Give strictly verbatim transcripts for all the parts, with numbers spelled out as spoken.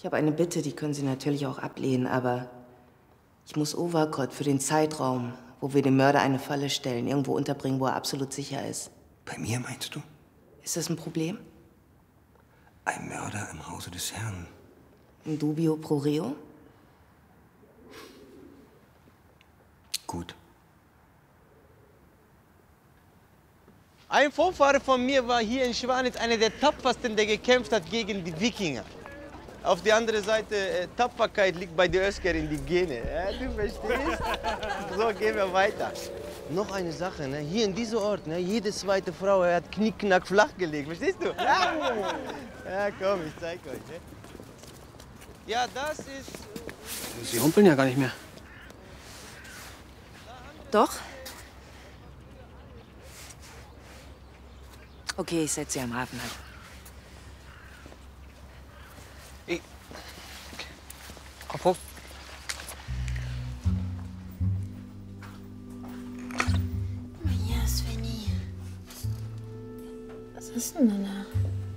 Ich habe eine Bitte, die können Sie natürlich auch ablehnen, aber ich muss Overcott für den Zeitraum, wo wir dem Mörder eine Falle stellen, irgendwo unterbringen, wo er absolut sicher ist. Bei mir, meinst du? Ist das ein Problem? Ein Mörder im Hause des Herrn. In dubio pro reo? Gut. Ein Vorfahre von mir war hier in Schwanitz einer der tapfersten, der gekämpft hat gegen die Wikinger. Auf der anderen Seite, äh, Tapferkeit liegt bei der Özker in die Gene. Ja, du verstehst? So, gehen wir weiter. Noch eine Sache, ne? Hier in diesem Ort, ne? Jede zweite Frau hat knickknack flach gelegt, verstehst du? Ja, ja komm, ich zeig euch. Ne? Ja, das ist... Sie humpeln ja gar nicht mehr. Doch. Okay, ich setze Sie am Hafen an. Ich... Kopf hoch. Ja, Sveni. Was ist denn da?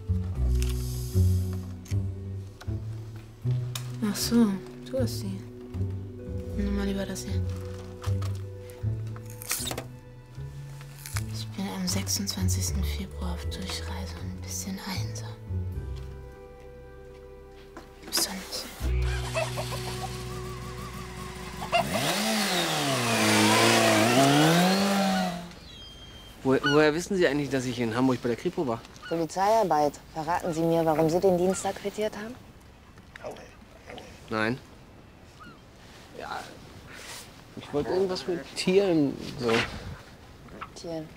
Ach so, du hast sie. Nimm mal lieber das hier. Ich bin am sechsundzwanzigsten Februar auf Durchreise und ein bisschen einsam. Bist du nicht? Wo, woher wissen Sie eigentlich, dass ich in Hamburg bei der Kripo war? Polizeiarbeit. Verraten Sie mir, warum Sie den Dienstag quittiert haben? Nein. Ja, ich wollte irgendwas mit Tieren, so. Tieren.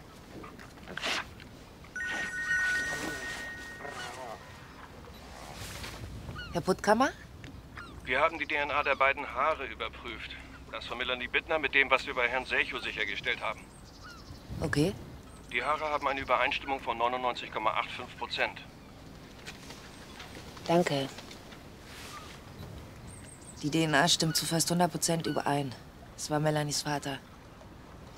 Herr Puttkammer? Wir haben die D N A der beiden Haare überprüft. Das von Melanie Bittner mit dem, was wir bei Herrn Selchow sichergestellt haben. Okay. Die Haare haben eine Übereinstimmung von neunundneunzig Komma fünfundachtzig Prozent. Danke. Die D N A stimmt zu fast hundert Prozent überein. Es war Melanies Vater.